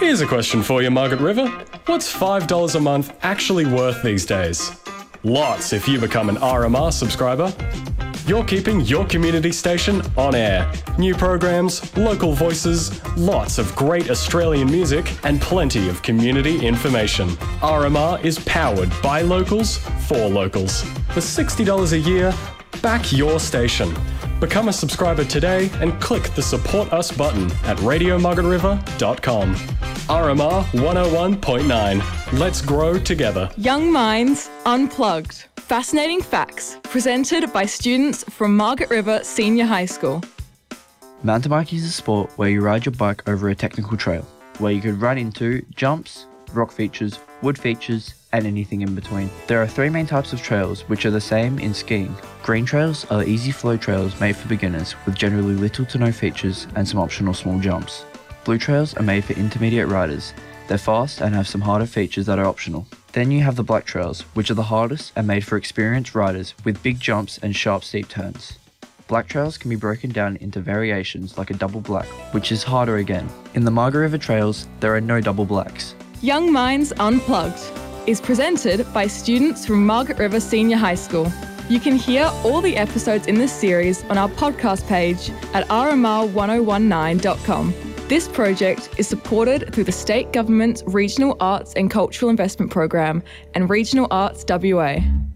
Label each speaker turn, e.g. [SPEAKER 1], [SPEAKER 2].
[SPEAKER 1] Here's a question for you, Margaret River. What's $5 a month actually worth these days? Lots if you become an RMR subscriber. You're keeping your community station on air. New programs, local voices, lots of great Australian music, and plenty of community information. RMR is powered by locals for locals. For $60 a year, back your station. Become a subscriber today and click the Support Us button at radiomargaretriver.com. RMR 101.9. Let's grow together.
[SPEAKER 2] Young Minds Unplugged. Fascinating facts presented by students from Margaret River Senior High School.
[SPEAKER 3] Mountain biking is a sport where you ride your bike over a technical trail, where you could run into jumps, rock features, wood features, and anything in between. There are three main types of trails, which are the same in skiing. Green trails are easy flow trails made for beginners with generally little to no features and some optional small jumps. Blue trails are made for intermediate riders. They're fast and have some harder features that are optional. Then you have the black trails, which are the hardest and made for experienced riders with big jumps and sharp steep turns. Black trails can be broken down into variations like a double black, which is harder again. In the Margaret River trails, there are no double blacks.
[SPEAKER 2] Young Minds Unplugged is presented by students from Margaret River Senior High School. You can hear all the episodes in this series on our podcast page at rmr1019.com. This project is supported through the State Government's Regional Arts and Cultural Investment Program and Regional Arts WA.